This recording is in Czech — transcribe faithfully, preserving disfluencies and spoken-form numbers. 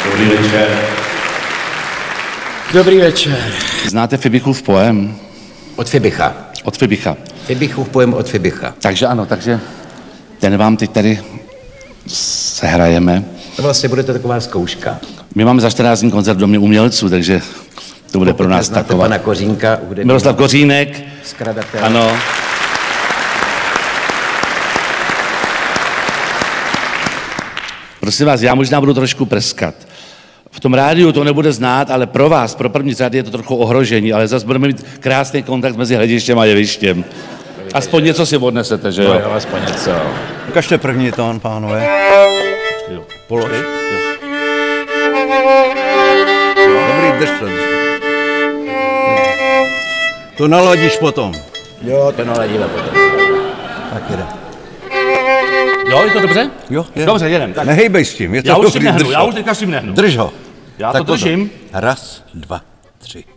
Dobrý večer. Dobrý večer. Znáte Fibichův poem? Od Fibicha. Od Fibicha. Fibichův poem od Fibicha. Takže ano, takže ten vám teď tady sehrajeme. To vlastně bude to taková zkouška. My máme za čtrnáct dní koncert v Domě umělců, takže to bude pro nás taková. pana Kořínka. Miroslav Kořínek. Skladatel. Ano. Prosím vás, já možná budu trošku prskat. V tom rádiu to nebude znát, ale pro vás, pro první řady je to trochu ohrožení, ale zase budeme mít krásný kontakt mezi hledištěm a jevištěm. Aspoň něco si odnesete, že jo? No jo, aspoň něco. Ukažte první tón, pánové. Jo. Polož. Dobrý, drž to. To naladíš potom. Jo, to naladíme potom. Tak jde. Jo, je to dobře? Jo, je. Dobře, jedem. Tak. Nehejbej s tím, je to Já už dobrý, si nehnu, drž já ho. už teďka s tím nehnu. Drž ho. Já Tak to držím. Raz, dva, tři.